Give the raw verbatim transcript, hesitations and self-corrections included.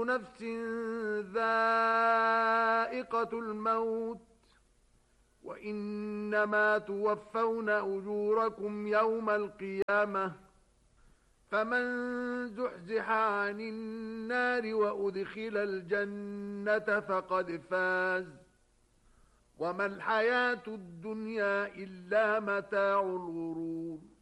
كل نفس ذائقة الموت وإنما توفون أجوركم يوم القيامة فمن زحزح عن النار وأدخل الجنة فقد فاز وما الحياة الدنيا إلا متاع الغرور.